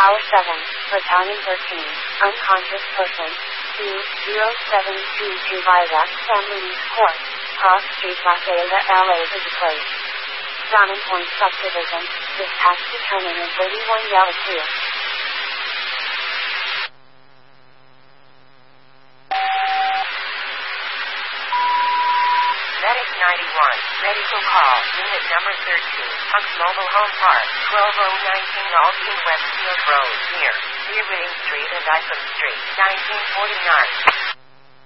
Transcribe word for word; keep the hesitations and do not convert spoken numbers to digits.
Tower seven, Battalion thirteen, unconscious person, two zero seven two two Viaduct, San Luis Court, Cross Street, Lafayette, L A is place. Diamond Point Subdivision, dispatch to turn in thirty-one Yellow two. Medic ninety-one, medical call, unit number thirteen, Hux Mobile Home Park, twelve oh nineteen Aldine Westfield Road, near Reading Street and Iceham Street, nineteen forty-nine.